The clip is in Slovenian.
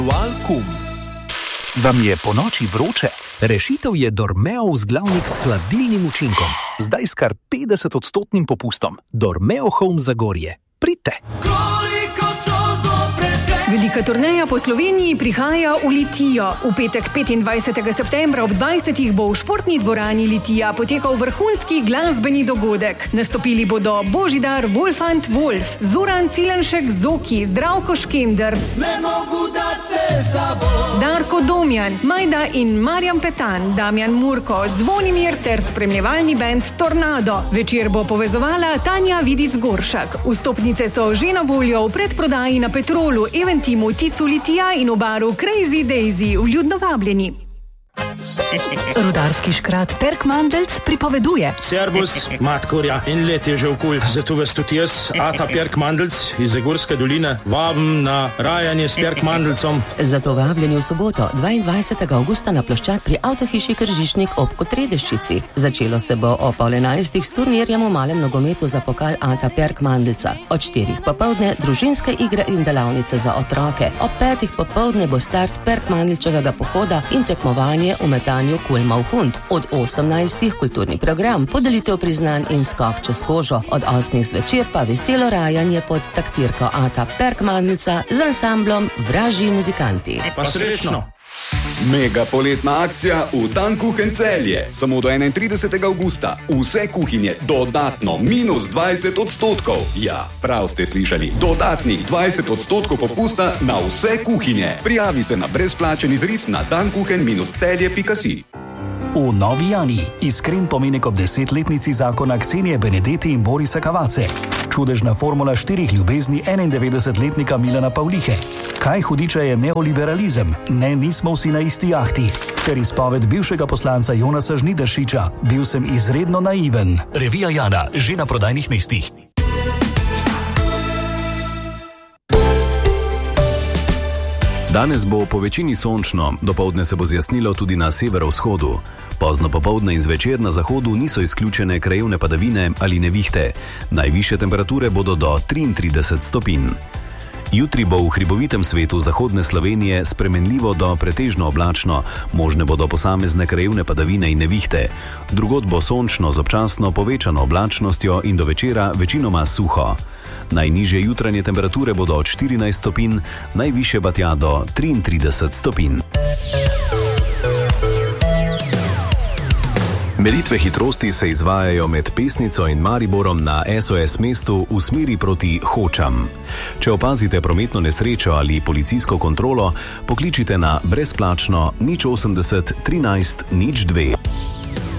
Valkum. Vam je po noči vroče? Rešitev je Dormeo vzglavnik s hladilnim učinkom. Zdaj s kar 50% popustom. Dormeo Home Zagorje. Pridite! Velika turneja po Sloveniji prihaja v Litijo. V petek 25. septembra ob 20. bo v športni dvorani Litija potekal vrhunski glasbeni dogodek. Nastopili bodo Božidar Wolfant Wolf, Zoran Cilanšek Zoki, Zdravko Škender, Darko Domjan, Majda in Marjan Petan, Damjan Murko, Zvonimir ter spremljevalni bend Tornado. Večer bo povezovala Tanja Vidic Goršak. Vstopnice so že na voljo v predprodaji na Petrolu, Timu Ticu Litija in v baru Crazy Daisy, vljudno vabljeni. Rudarski škrat Perk Mandelc pripoveduje. Servus, matkorja, en let je že okul, zato vas tudi jaz, Ata Perk Mandelc iz Zagorske doline, vabim na rajanje s Perk Mandelcom. Zato vabljeni v soboto, 22. augusta na ploščad pri avtohiši Kržišnik ob Kotredeščici. Začelo se bo o 11:30 s turnirjem v malem nogometu za pokal Ata Perk Mandelca. Od 4 popoldne družinske igre in delavnice za otroke. Ob 5 popoldne bo start Perk Mandelčevega pohoda in tekmovanje v metanju kulma v hund. Od 18. kulturni program, podelitev priznanj in skok čez kožo. Od 8. zvečer pa veselo rajanje pod taktirko Ata Perk Mandelca z ansamblom Vražji muzikanti. Pa srečno! Mega poletna akcija v Tankuchen Celje. Samo do 31. augusta. Vse kuhinje dodatno minus 20%. Ja, prav ste slišali. Dodatnih 20% popusta na vse kuhinje. Prijavi se na brezplačen izris na tankuchen-celje.si. V Novi Jani iskren pomenek ob 10-letnici zakona Ksenije Benedeti in Borisa Kavace. Čudežna formula 4 ljubezni 91-letnika Milana Pavlihe. Kaj hudiča je neoliberalizem? Ne, nismo vsi na isti jahti. Ter izpoved bivšega poslanca Jonasa Žnidaršiča. Bil sem izredno naiven. Revija Jana, že na prodajnih mestih. Danes bo po večini sončno, dopoldne se bo zjasnilo tudi na severovzhodu. Pozno popoldne in zvečer na zahodu niso izključene krajevne padavine ali nevihte. Najvišje temperature bodo do 33 stopinj. Jutri bo v hribovitem svetu zahodne Slovenije spremenljivo do pretežno oblačno, možne bodo posamezne krajevne padavine in nevihte. Drugod bo sončno z občasno povečano oblačnostjo in do večera večinoma suho. Najnižje jutranje temperature bodo od 14 stopinj, najvišje pa tja do 33 stopinj. Meritve hitrosti se izvajajo med Pesnico in Mariborom na SOS mestu v smeri proti Hočam. Če opazite prometno nesrečo ali policijsko kontrolo, pokličite na brezplačno 080 13 02.